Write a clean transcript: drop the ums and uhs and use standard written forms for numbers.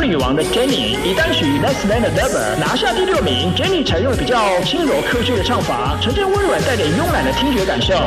女王的 Jennie 以单曲 Less Than a Lover 拿下第6名。Jennie 采用了比较轻柔科学的唱法，呈现温软带点慵懒的听觉感受。